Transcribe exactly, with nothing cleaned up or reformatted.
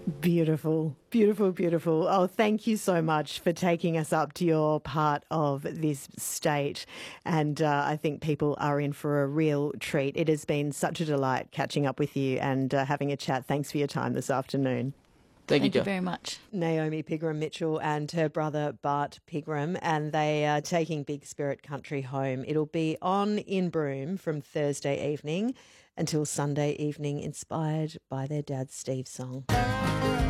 Beautiful, beautiful, beautiful. Oh, thank you so much for taking us up to your part of this state. And uh, I think people are in for a real treat. It has been such a delight catching up with you and uh, having a chat. Thanks for your time this afternoon. Thank, Thank you, you Jo. very much. Naomi Pigram Mitchell and her brother Bart Pigram, and they are taking Big Spirit Country home. It'll be on in Broome from Thursday evening until Sunday evening, inspired by their dad Steve's song.